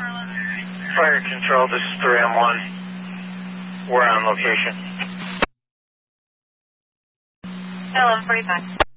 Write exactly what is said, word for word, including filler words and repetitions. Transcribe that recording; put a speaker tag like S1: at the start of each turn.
S1: Fire control, this is three M one. We're on location.
S2: Hello, forty-five.